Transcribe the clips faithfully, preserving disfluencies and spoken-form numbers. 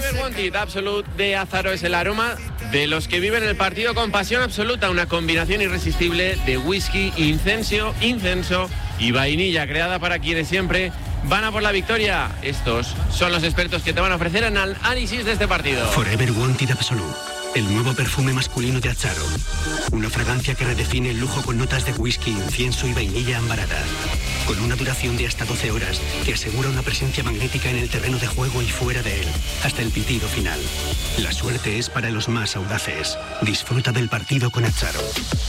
Forever Wanted Absolute de Azaro es el aroma de los que viven el partido con pasión absoluta, una combinación irresistible de whisky, incenso, incenso y vainilla, creada para quienes siempre van a por la victoria. Estos son los expertos que te van a ofrecer el análisis de este partido. Forever Wanted Absolute, el nuevo perfume masculino de Azaro. Una fragancia que redefine el lujo con notas de whisky, incienso y vainilla ambarada. Con una duración de hasta doce horas que asegura una presencia magnética en el terreno de juego y fuera de él, hasta el pitido final. La suerte es para los más audaces. Disfruta del partido con Azaro.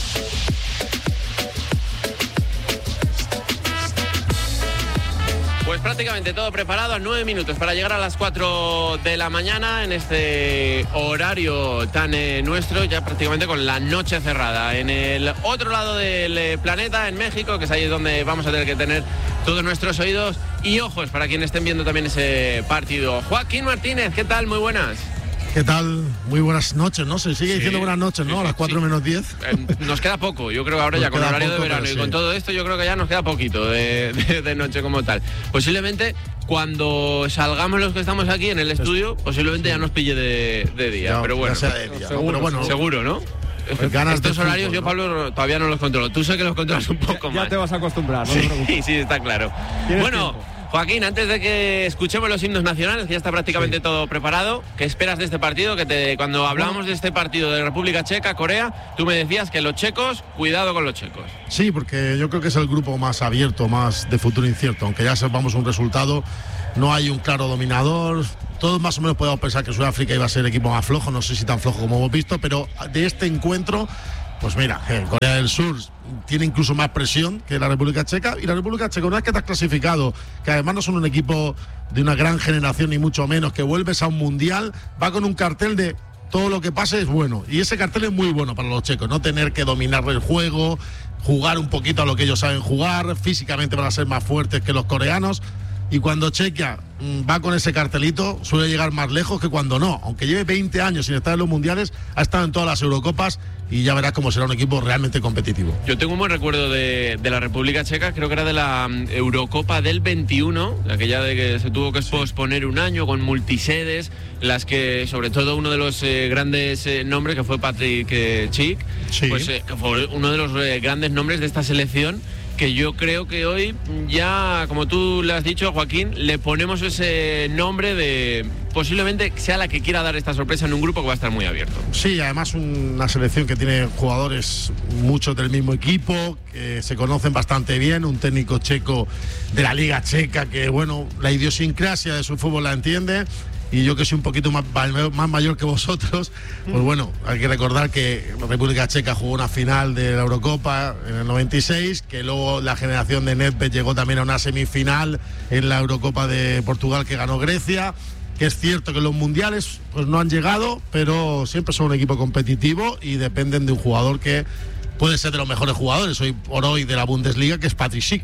Pues prácticamente todo preparado, a nueve minutos para llegar a las cuatro de la mañana en este horario tan eh, nuestro, ya prácticamente con la noche cerrada. En el otro lado del eh, planeta, en México, que es ahí donde vamos a tener que tener todos nuestros oídos y ojos para quienes estén viendo también ese partido. Joaquín Martínez, ¿qué tal? Muy buenas. ¿Qué tal? Muy buenas noches, ¿no? Se sigue sí, diciendo buenas noches, ¿no? Sí, a las cuatro sí. menos diez. Eh, nos queda poco, yo creo que ahora nos ya con horario poco, de verano y sí. con todo esto yo creo que ya nos queda poquito de, de, de noche como tal. Posiblemente cuando salgamos los que estamos aquí en el estudio, posiblemente sí. ya nos pille de, de día, ya, pero bueno. Ya sea de día, seguro, ¿no? Pero bueno, seguro, ¿no? Estos horarios fútbol, yo, Pablo, ¿no? todavía no los controlo. Tú sé que los controlas un poco ya, más. Ya te vas a acostumbrar, ¿no? Sí, sí, está claro. Bueno, tiempo? Joaquín, antes de que escuchemos los himnos nacionales, que ya está prácticamente sí. todo preparado, ¿qué esperas de este partido? Que te, cuando hablábamos de este partido de República Checa, Corea, tú me decías que los checos, cuidado con los checos. Sí, porque yo creo que es el grupo más abierto, más de futuro incierto. Aunque ya sepamos un resultado, no hay un claro dominador. Todos más o menos podemos pensar que Sudáfrica iba a ser el equipo más flojo, no sé si tan flojo como hemos visto, pero de este encuentro, pues mira, eh, Corea del Sur tiene incluso más presión que la República Checa, y la República Checa, una vez que te has clasificado, que además no son un equipo de una gran generación ni mucho menos, que vuelves a un mundial, va con un cartel de todo lo que pase es bueno, y ese cartel es muy bueno para los checos, no tener que dominar el juego, jugar un poquito a lo que ellos saben jugar, físicamente van a ser más fuertes que los coreanos. Y cuando Chequia va con ese cartelito, suele llegar más lejos que cuando no. Aunque lleve veinte años sin estar en los mundiales, ha estado en todas las Eurocopas y ya verás cómo será un equipo realmente competitivo. Yo tengo un buen recuerdo de, de la República Checa, creo que era de la Eurocopa del veintiuno, aquella de que se tuvo que posponer un año con multisedes, las que sobre todo uno de los eh, grandes eh, nombres, que fue Patrick eh, Schick, sí. pues eh, que fue uno de los eh, grandes nombres de esta selección, que yo creo que hoy ya, como tú le has dicho, Joaquín, le ponemos ese nombre de posiblemente sea la que quiera dar esta sorpresa en un grupo que va a estar muy abierto. Sí, además una selección que tiene jugadores muchos del mismo equipo, que se conocen bastante bien, un técnico checo de la Liga Checa que, bueno, la idiosincrasia de su fútbol la entiende. Y yo que soy un poquito más, más mayor que vosotros, pues bueno, hay que recordar que la República Checa jugó una final de la Eurocopa en el noventa y seis, que luego la generación de Nedved llegó también a una semifinal en la Eurocopa de Portugal que ganó Grecia, que es cierto que los mundiales pues no han llegado, pero siempre son un equipo competitivo y dependen de un jugador que puede ser de los mejores jugadores hoy por hoy de la Bundesliga, que es Patrick Schick.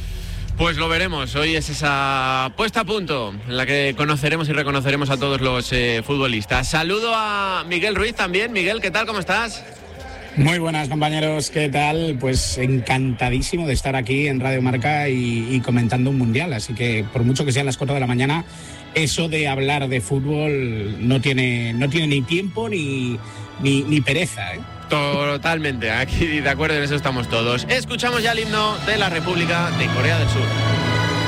Pues lo veremos, hoy es esa puesta a punto en la que conoceremos y reconoceremos a todos los eh, futbolistas. Saludo a Miguel Ruiz también. Miguel, ¿qué tal? ¿Cómo estás? Muy buenas, compañeros, ¿qué tal? Pues encantadísimo de estar aquí en Radio Marca y, y comentando un mundial, así que por mucho que sean las cuatro de la mañana, eso de hablar de fútbol no tiene, no tiene ni tiempo ni, ni, ni pereza, ¿eh? Totalmente, aquí de acuerdo, en eso estamos todos. Escuchamos ya el himno de la República de Corea del Sur.